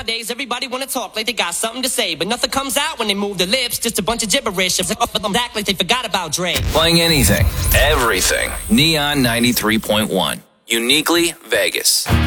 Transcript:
Nowadays, everybody wanna talk like they got something to say, but nothing comes out when they move their lips. Just a bunch of gibberish. Act like they forgot about Dre. Playing anything, everything. Neon 93.1. Uniquely Vegas.